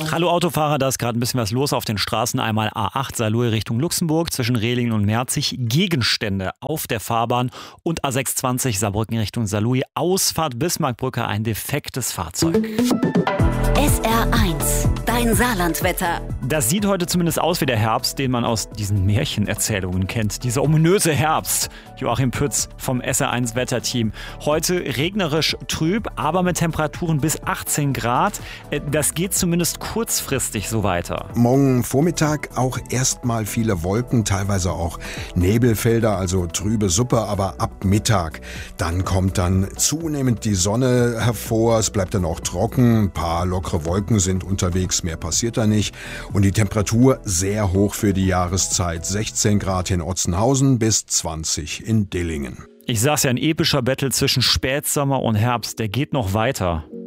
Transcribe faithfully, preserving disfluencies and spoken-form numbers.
Hallo Autofahrer, da ist gerade ein bisschen was los auf den Straßen. Einmal A acht Saarlouis Richtung Luxemburg zwischen Rehlingen und Merzig. Gegenstände auf der Fahrbahn und A sechshundertzwanzig Saarbrücken Richtung Saarlouis. Ausfahrt Bismarckbrücke, ein defektes Fahrzeug. S R eins, dein Saarlandwetter. Das sieht heute zumindest aus wie der Herbst, den man aus diesen Märchenerzählungen kennt. Dieser ominöse Herbst. Joachim Pütz vom S R eins Wetterteam. Heute regnerisch trüb, aber mit Temperaturen bis achtzehn Grad. Das geht zumindest kurzfristig so weiter. Morgen Vormittag auch erstmal viele Wolken, teilweise auch Nebelfelder, also trübe Suppe, aber ab Mittag. Dann kommt dann zunehmend die Sonne hervor, es bleibt dann auch trocken, ein paar lockere Wolken sind unterwegs, mehr passiert da nicht. Und die Temperatur sehr hoch für die Jahreszeit, sechzehn Grad in Otzenhausen bis zwanzig in Dillingen. Ich sag's ja, ein epischer Battle zwischen Spätsommer und Herbst, der geht noch weiter.